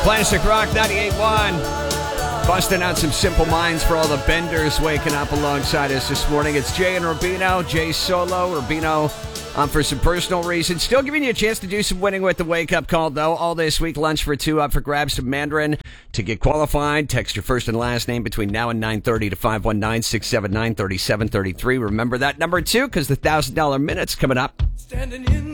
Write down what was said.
Classic Rock 98.1. Busting out some Simple Minds for all the benders waking up alongside us this morning. It's Jay and Rubino. Jay solo. Rubino for some personal reasons. Still giving you a chance to do some winning with the wake-up call, though. All this week, lunch for two up for grabs to Mandarin. To get qualified, text your first and last name between now and 9:30 to 519-679-3733. Remember that number, too, because the $1,000 minute's coming up. Standing in